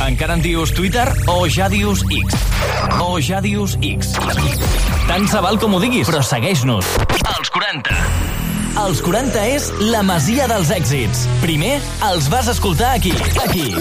Encara en dius Twitter o ja dius X? Tant se val com ho diguis, però segueix-nos. Els 40. Els 40 és la masia dels èxits. Primer, els vas escoltar aquí.